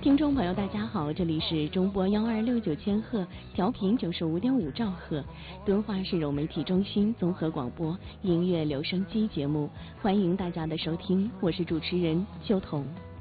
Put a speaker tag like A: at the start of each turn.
A: 听众朋友，大家好，这里是中波1269千赫，调频95.5兆赫，敦化市柔媒体中心综合广播音乐留声机节目，欢迎大家的收听，我是主持人秋彤。